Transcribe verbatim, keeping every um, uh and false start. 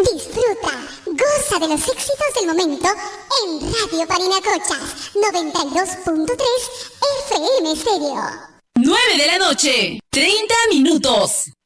Disfruta, goza de los éxitos del momento en Radio Parinacochas noventa y dos punto tres F M Stereo. nueve de la noche, treinta minutos.